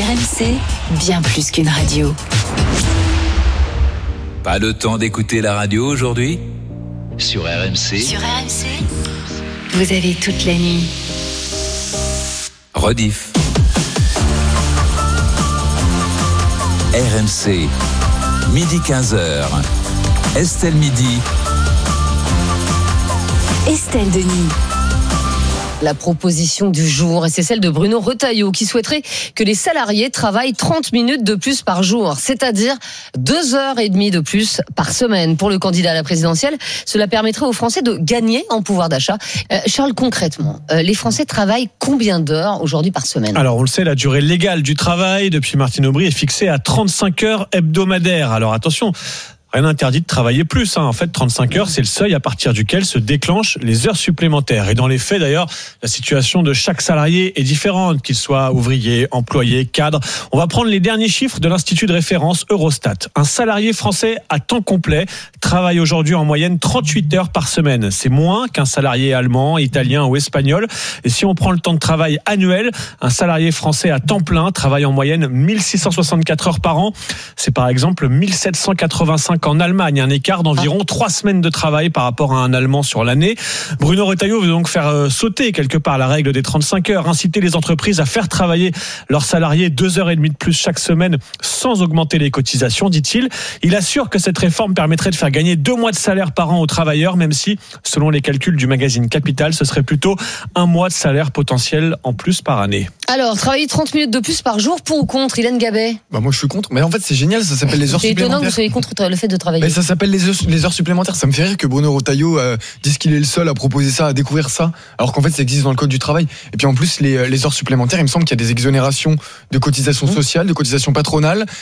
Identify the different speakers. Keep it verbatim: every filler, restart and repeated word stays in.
Speaker 1: R M C, bien plus qu'une radio.
Speaker 2: Pas le temps d'écouter la radio aujourd'hui ? Sur R M C.
Speaker 1: Sur R M C, vous avez toute la nuit.
Speaker 2: Rediff. R M C, midi quinze heures. Estelle Midi.
Speaker 1: Estelle Denis.
Speaker 3: La proposition du jour, et c'est celle de Bruno Retailleau qui souhaiterait que les salariés travaillent trente minutes de plus par jour, c'est-à-dire deux heures et demie de plus par semaine. Pour le candidat à la présidentielle, cela permettrait aux Français de gagner en pouvoir d'achat. Euh, Charles, concrètement, euh, les Français travaillent combien d'heures aujourd'hui par semaine ?
Speaker 4: Alors, on le sait, la durée légale du travail depuis Martine Aubry est fixée à trente-cinq heures hebdomadaires. Alors attention, rien n'interdit de travailler plus. Hein. En fait, trente-cinq heures, c'est le seuil à partir duquel se déclenchent les heures supplémentaires. Et dans les faits, d'ailleurs, la situation de chaque salarié est différente, qu'il soit ouvrier, employé, cadre. On va prendre les derniers chiffres de l'Institut de référence Eurostat. Un salarié français à temps complet travaille aujourd'hui en moyenne trente-huit heures par semaine. C'est moins qu'un salarié allemand, italien ou espagnol. Et si on prend le temps de travail annuel, un salarié français à temps plein travaille en moyenne mille six cent soixante-quatre heures par an. C'est par exemple mille sept cent quatre-vingt-cinq en Allemagne, un écart d'environ trois semaines de travail par rapport à un Allemand sur l'année. Bruno Retailleau veut donc faire euh, sauter quelque part la règle des trente-cinq heures, inciter les entreprises à faire travailler leurs salariés deux heures et demie de plus chaque semaine sans augmenter les cotisations, dit-il. Il assure que cette réforme permettrait de faire gagner deux mois de salaire par an aux travailleurs, même si, selon les calculs du magazine Capital, ce serait plutôt un mois de salaire potentiel en plus par année.
Speaker 3: Alors, travailler trente minutes de plus par jour, pour ou contre, Hélène Gabet ?
Speaker 5: Bah moi je suis contre, mais en fait c'est génial, ça s'appelle les heures
Speaker 3: C'est étonnant que vous
Speaker 5: supplémentaires.
Speaker 3: soyez contre le fait de travailler.
Speaker 5: Mais ça s'appelle les heures, les heures supplémentaires. Ça me fait rire que Bruno Retailleau euh, dise qu'il est le seul à proposer ça, à découvrir ça, alors qu'en fait ça existe dans le code du travail. Et puis en plus les, les heures supplémentaires, il me semble qu'il y a des exonérations de cotisations sociales, de cotisations patronales,